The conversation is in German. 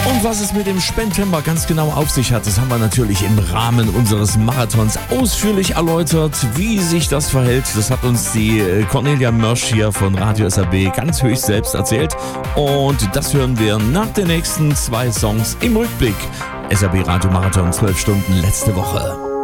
Und was es mit dem Spendtember ganz genau auf sich hat, das haben wir natürlich im Rahmen unseres Marathons ausführlich erläutert. Wie sich das verhält, das hat uns die Cornelia Mörsch hier von Radio SAB ganz höchst selbst erzählt. Und das hören wir nach den nächsten 2 Songs im Rückblick. SAB Radio Marathon 12 Stunden letzte Woche.